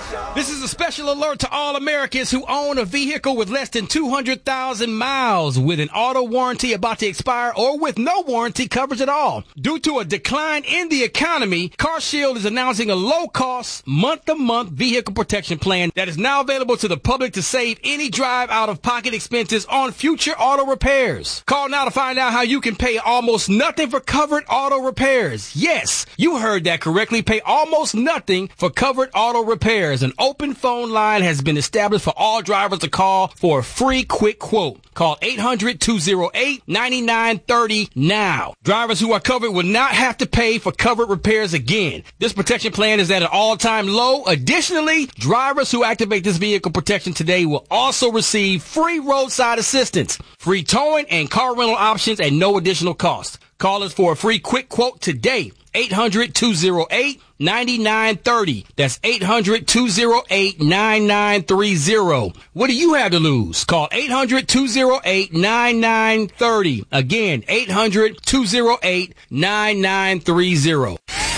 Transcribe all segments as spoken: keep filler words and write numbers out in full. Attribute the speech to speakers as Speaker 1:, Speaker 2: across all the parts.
Speaker 1: This is a special alert to all Americans who own a vehicle with less than two hundred thousand miles with an auto warranty about to expire or with no warranty coverage at all. Due to a decline in the economy, CarShield is announcing a low-cost, month-to-month vehicle protection plan that is now available to the public to save any drive out-of-pocket expenses on future auto repairs. Call now to find out how you can pay almost nothing for covered auto repairs. Yes, you heard that correctly. Pay almost nothing for covered auto repairs. An open phone line has been established for all drivers to call for a free quick quote. Call eight hundred, two oh eight, nine nine three oh now. Drivers who are covered will not have to pay for covered repairs again. This protection plan is at an all-time low. Additionally, drivers who activate this vehicle protection today will also receive free roadside assistance, free towing, and car rental options at no additional cost. Call us for a free quick quote today. eight hundred, two oh eight, nine nine three oh. That's eight hundred, two oh eight, nine nine three oh. What do you have to lose? Call eight hundred, two oh eight, nine nine three oh. Again, eight hundred, two oh eight, nine nine three oh.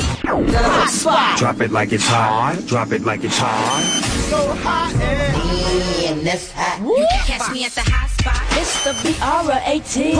Speaker 2: Hot spot. Drop it like it's hot. Drop it like it's hot.
Speaker 3: So hot and
Speaker 4: damn, that's hot. You can catch me at the hot spot.
Speaker 3: It's the B R A T.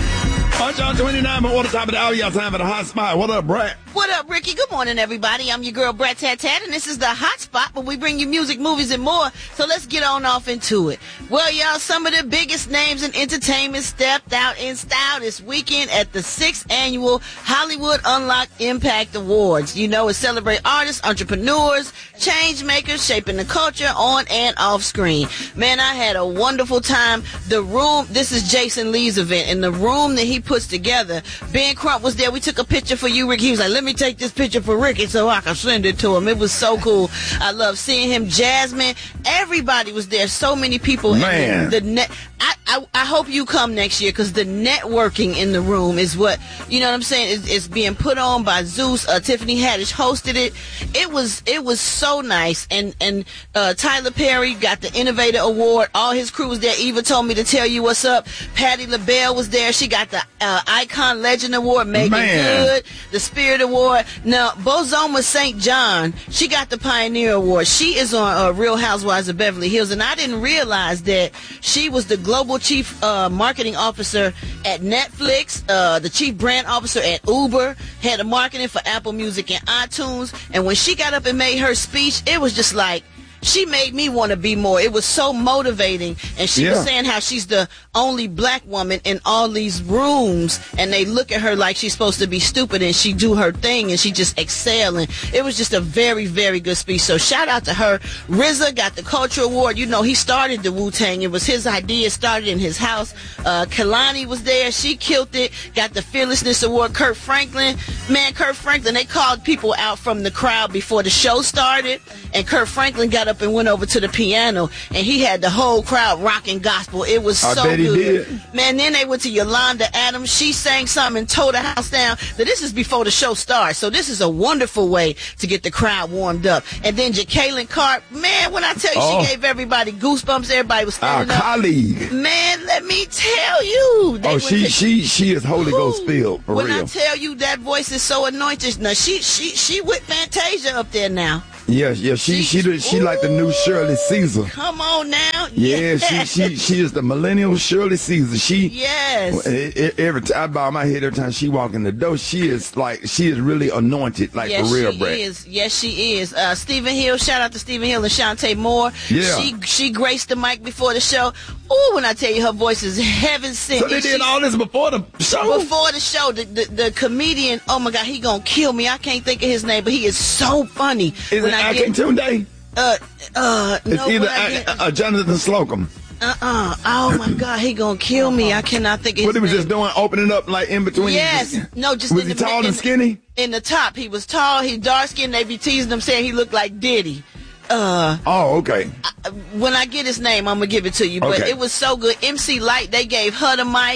Speaker 5: Punch on twenty-nine, but what the top of the hour, y'all time for the hot spot. What up, Brat?
Speaker 6: What up, Ricky? Good morning, everybody. I'm your girl, Brat Tat Tat, and this is the hot spot, but we bring you music, movies, and more. So let's get on off into it. Well, y'all, some of the biggest names in entertainment stepped out in style this weekend at the sixth annual Hollywood Unlocked Impact Awards. You know, it celebrates artists, entrepreneurs, change makers, shaping the culture on and off screen. Man, I had a wonderful time. The room, this is Jason Lee's event, and the room that he puts together, Ben Crump was there. We took a picture for you, Ricky. He was like, let me take this picture for Ricky so I can send it to him. It was so cool. I love seeing him. Jasmine, everybody was there. So many people.
Speaker 5: Man.
Speaker 6: And the, the net. I, I, I hope you come next year because the networking in the room is what, you know what I'm saying, it's, it's being put on by Zeus. Uh, Tiffany Haddish hosted it. It was it was so nice. And, and uh, Tyler Perry got the Innovator Award. All his crew was there. Eva told me to tell you what's up. Patti LaBelle was there. She got the uh, Icon Legend Award. Megan
Speaker 5: Man.
Speaker 6: Good, the Spirit Award. Now, Bozoma Saint John, she got the Pioneer Award. She is on uh, Real Housewives of Beverly Hills. And I didn't realize that she was the Global Chief uh, Marketing Officer at Netflix, uh, the Chief Brand Officer at Uber, head of marketing for Apple Music and iTunes. And when she got up and made her speech, it was just like, she made me want to be more. It was so motivating. And she
Speaker 5: Yeah.
Speaker 6: was saying how she's the only black woman in all these rooms, and they look at her like she's supposed to be stupid, and she do her thing, and she just excelling. It was just a very, very good speech. So shout out to her. R Z A got the Culture Award. You know, he started the Wu-Tang. It was his idea. It started in his house. Uh, Kalani was there. She killed it. Got the Fearlessness Award. Kurt Franklin. Man, Kurt Franklin, they called people out from the crowd before the show started, and Kurt Franklin got up and went over to the piano, and he had the whole crowd rocking gospel. It was
Speaker 5: I
Speaker 6: so
Speaker 5: bet he
Speaker 6: good.
Speaker 5: did.
Speaker 6: Man, then they went to Yolanda Adams. She sang something and tore the house down. Now, this is before the show starts, so this is a wonderful way to get the crowd warmed up. And then Jacqueline Carp, man, when I tell you
Speaker 5: Oh.
Speaker 6: she gave everybody goosebumps, everybody was
Speaker 5: Our
Speaker 6: standing up.
Speaker 5: colleague.
Speaker 6: Man, let me tell you. They
Speaker 5: Oh,
Speaker 6: went
Speaker 5: she
Speaker 6: to-
Speaker 5: she she is Holy Ghost
Speaker 6: Ooh.
Speaker 5: filled for
Speaker 6: when
Speaker 5: real.
Speaker 6: I tell you that voice is so anointed, now she she she with Fantasia up there now.
Speaker 5: Yeah, yeah, she she
Speaker 6: She-
Speaker 5: she, she like the new
Speaker 6: Ooh.
Speaker 5: Shirley Caesar.
Speaker 6: Come on now.
Speaker 5: Yeah, she she she is the millennial Shirley Caesar. She
Speaker 6: Yes.
Speaker 5: e- e- every time I bow my head every time she walk in the door. She is like she is really anointed, like
Speaker 6: Yes,
Speaker 5: for real,
Speaker 6: she
Speaker 5: Brad.
Speaker 6: is. Yes, she is. Uh, Stephen Hill, shout out to Stephen Hill and Shantae Moore.
Speaker 5: Yeah.
Speaker 6: She she graced the mic before the show. Ooh, when I tell you her voice is heaven sent.
Speaker 5: So they
Speaker 6: And
Speaker 5: did
Speaker 6: she-
Speaker 5: all this before the show.
Speaker 6: Before the show, the, the the comedian, oh my God, he gonna kill me. I can't think of his name, but he is so funny.
Speaker 5: Is
Speaker 6: when
Speaker 5: it
Speaker 6: I
Speaker 5: Akin Tunde?
Speaker 6: uh uh
Speaker 5: It's
Speaker 6: no,
Speaker 5: either
Speaker 6: when I get,
Speaker 5: A- uh, Jonathan Slocum.
Speaker 6: uh-uh. Oh my God, he gonna kill me. I cannot think of his
Speaker 5: What he was
Speaker 6: name.
Speaker 5: just doing, opening up like in between.
Speaker 6: Yes, no, just
Speaker 5: Was
Speaker 6: in
Speaker 5: he
Speaker 6: the,
Speaker 5: tall
Speaker 6: in
Speaker 5: and
Speaker 6: the-
Speaker 5: skinny?
Speaker 6: In the top, he was tall. He dark skinned. They be teasing him, saying he looked like Diddy. Uh,
Speaker 5: Oh, okay.
Speaker 6: when I get his name, I'm gonna give it to you. But
Speaker 5: Okay.
Speaker 6: it was so good. M C Light, they gave her the mic.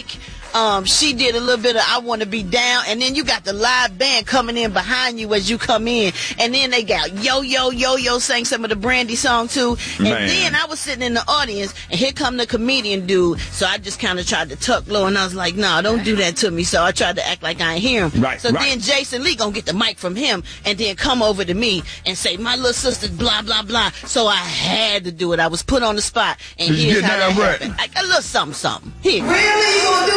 Speaker 6: Um, she did a little bit of I Want to Be Down, and then you got the live band coming in behind you as you come in, and then they got Yo Yo Yo Yo sang some of the Brandy song too, and
Speaker 5: Man.
Speaker 6: then I was sitting in the audience, and here come the comedian dude, so I just kind of tried to tuck low, and I was like, nah, don't do that to me, so I tried to act like I ain't hear him.
Speaker 5: Right,
Speaker 6: so
Speaker 5: right.
Speaker 6: then Jason Lee gonna get the mic from him, and then come over to me and say, my little sister, blah, blah, blah, so I had to do it. I was put on the spot, and
Speaker 5: Did you
Speaker 6: here's
Speaker 5: get
Speaker 6: how
Speaker 5: down
Speaker 6: that
Speaker 5: right?
Speaker 6: happened. I got a little something, something. Here.
Speaker 7: Really? You gonna do